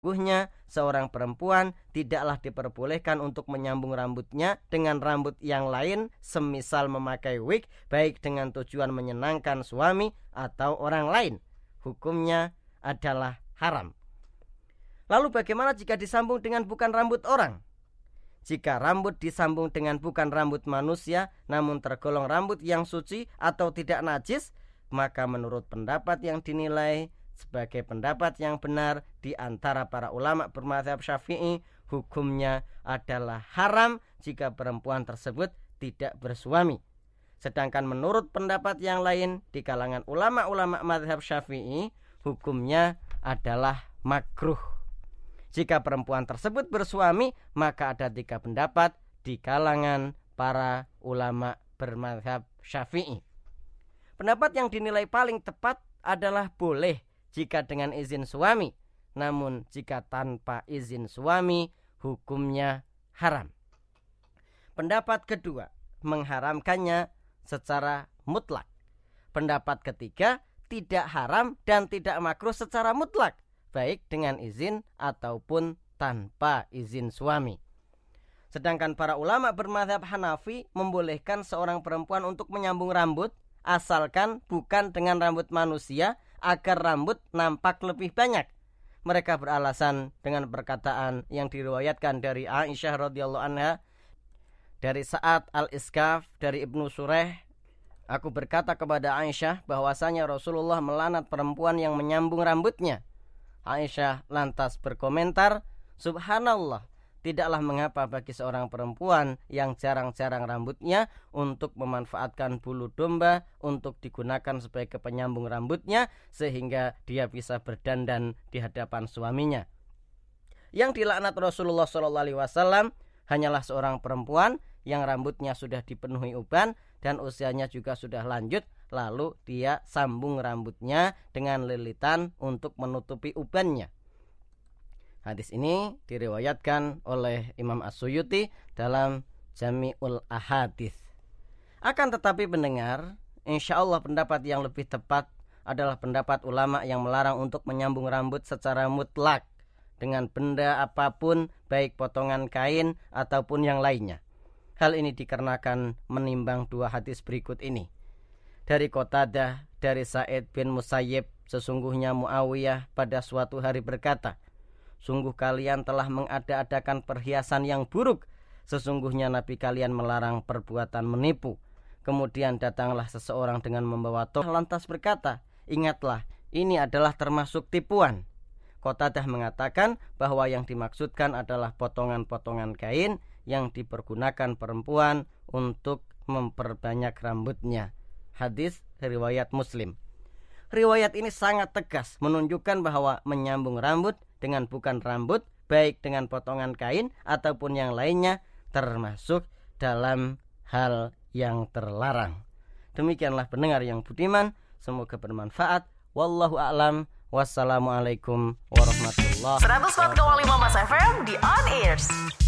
Sesungguhnya seorang perempuan tidaklah diperbolehkan untuk menyambung rambutnya dengan rambut yang lain, semisal memakai wig, baik dengan tujuan menyenangkan suami atau orang lain. Hukumnya adalah haram. Lalu bagaimana jika disambung dengan bukan rambut orang? Jika rambut disambung dengan bukan rambut manusia, namun tergolong rambut yang suci atau tidak najis, maka menurut pendapat yang dinilai sebagai pendapat yang benar di antara para ulama bermadzhab Syafi'i, hukumnya adalah haram jika perempuan tersebut tidak bersuami. Sedangkan menurut pendapat yang lain di kalangan ulama-ulama madzhab Syafi'i, hukumnya adalah makruh. Jika perempuan tersebut bersuami, maka ada 3 pendapat di kalangan para ulama bermadzhab Syafi'i. Pendapat yang dinilai paling tepat adalah boleh jika dengan izin suami, namun jika tanpa izin suami, hukumnya haram. Pendapat kedua, mengharamkannya secara mutlak. Pendapat ketiga, tidak haram dan tidak makruh secara mutlak, baik dengan izin ataupun tanpa izin suami. Sedangkan para ulama bermadzhab Hanafi membolehkan seorang perempuan untuk menyambung rambut, asalkan bukan dengan rambut manusia, agar rambut nampak lebih banyak. Mereka beralasan dengan perkataan yang diriwayatkan dari Aisyah radhiyallahu anha, dari Sa'ad al-Iskaf, dari Ibnu Sureh, aku berkata kepada Aisyah bahwasanya Rasulullah melanat perempuan yang menyambung rambutnya. Aisyah lantas berkomentar, subhanallah, tidaklah mengapa bagi seorang perempuan yang jarang-jarang rambutnya untuk memanfaatkan bulu domba untuk digunakan sebagai penyambung rambutnya, sehingga dia bisa berdandan di hadapan suaminya. Yang dilaknat Rasulullah SAW hanyalah seorang perempuan yang rambutnya sudah dipenuhi uban dan usianya juga sudah lanjut, lalu dia sambung rambutnya dengan lilitan untuk menutupi ubannya. Hadis ini diriwayatkan oleh Imam As-Suyuti dalam Jami'ul Ahadits. Akan tetapi pendengar, insyaallah pendapat yang lebih tepat adalah pendapat ulama yang melarang untuk menyambung rambut secara mutlak dengan benda apapun, baik potongan kain ataupun yang lainnya. Hal ini dikarenakan menimbang 2 hadis berikut ini. Dari Qatadah, dari Sa'id bin Musayyib, sesungguhnya Muawiyah pada suatu hari berkata, sungguh kalian telah mengada-adakan perhiasan yang buruk. Sesungguhnya Nabi kalian melarang perbuatan menipu. Kemudian datanglah seseorang dengan membawa toh, lantas berkata, ingatlah, ini adalah termasuk tipuan. Qatadah mengatakan bahwa yang dimaksudkan adalah potongan-potongan kain yang dipergunakan perempuan untuk memperbanyak rambutnya. Hadis riwayat Muslim. Riwayat ini sangat tegas menunjukkan bahwa menyambung rambut dengan bukan rambut, baik dengan potongan kain ataupun yang lainnya, termasuk dalam hal yang terlarang. Demikianlah pendengar yang budiman, semoga bermanfaat. Wallahu a'lam. Wassalamualaikum warahmatullahi wabarakatuh. 104,5 Mas FM di On Ears.